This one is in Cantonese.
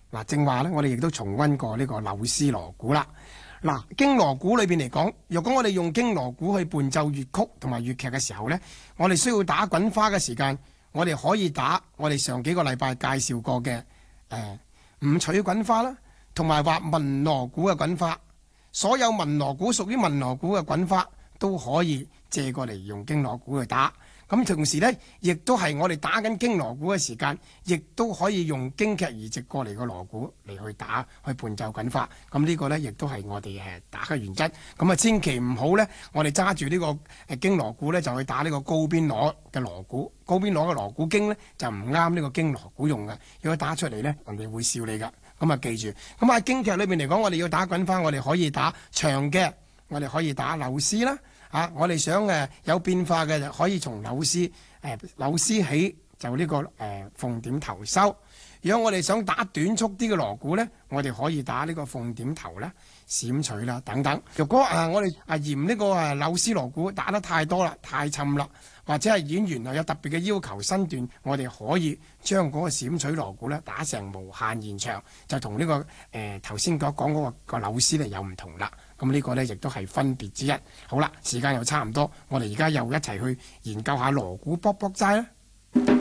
嗱，正話咧，我哋亦都重溫過呢個柳絲鑼鼓啦。嗱，經鑼鼓裏邊嚟講，若果我哋用經鑼鼓去伴奏粵曲同埋粵劇嘅時候呢，我哋需要打滾花嘅時間，我哋可以打我哋上幾個禮拜介紹過嘅五取滾花啦，同埋話文鑼鼓嘅滾花。所有文鑼鼓屬於文鑼鼓嘅滾花都可以借過嚟用經鑼鼓去打。咁同時呢，亦都係我哋打緊經鑼鼓嘅時間，亦都可以用京劇移植過嚟個鑼鼓嚟去打去伴奏滾花。咁呢個呢，亦都係我哋打嘅原則。咁啊，千祈唔好呢，我哋揸住呢個經鑼鼓呢，就去打呢個高邊鑼嘅鑼鼓。高邊鑼嘅鑼鼓經呢，就唔啱呢個經鑼鼓用嘅。如果打出嚟呢，人哋會笑你㗎。咁啊，記住。咁喺京劇裏邊嚟講，我哋要打滾花，我哋可以打長嘅，我哋可以打柳絲啦。我哋想有變化嘅，就可以從柳絲起，就呢個鳳點頭收。如果我哋想打短促啲嘅鑼鼓呢，我哋可以打呢個鳳點頭啦、閃取啦等等。如果我哋嫌呢個柳絲鑼鼓打得太多啦、太沉啦，或者係演員有特別嘅要求身段，我哋可以將嗰個閃取鑼鼓呢打成無限延長，就同呢個頭先講嗰個柳絲呢有唔同啦。咁呢個呢亦都係分別之一。好啦，時間又差唔多，我哋而家又一齊去研究下鑼鼓卜卜齋啦。